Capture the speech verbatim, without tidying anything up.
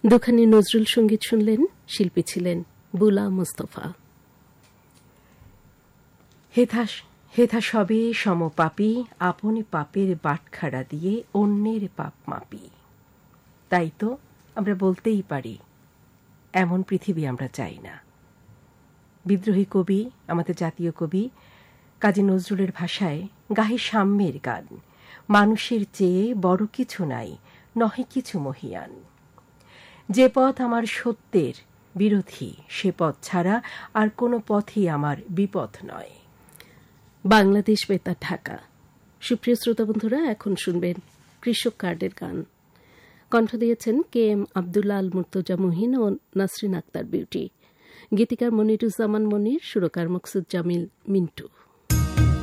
দুখানি নজরুল সঙ্গীত শুনলেন, শিল্পী ছিলেন বুলা মুস্তফা। হেথা হেথা সবে সমপাপী, আপনি পাপের বাটখারা দিয়ে অন্যের পাপ মাপি। তাই তো আমরা বলতেই পারি, এমন পৃথিবী আমরা চাই না। বিদ্রোহী কবি, আমাদের জাতীয় কবি কাজী নজরুলের ভাষায় গাহে সাম্যের গান। মানুষের চেয়ে বড় কিছু নাই, নহে কিছু মহিয়ান। যে পথ আমার সত্যের বিরোধী, সে পথ ছাড়া আর কোনো পথই আমার বিপথ নয়। বাংলাদেশ বেতার, ঢাকা। সুপ্রিয় শ্রোতা বন্ধুরা, এখন শুনবেন কৃষক কার্ডের গান। কণ্ঠ দিয়েছেন কে এম আব্দুল্লাহ আল মুর্তজা মুহিন ও নাসরিন আক্তার বিউটি। গীতিকার মনিরুজ্জামান মনির, সুরকার মকসুদ জামিল মিন্টু।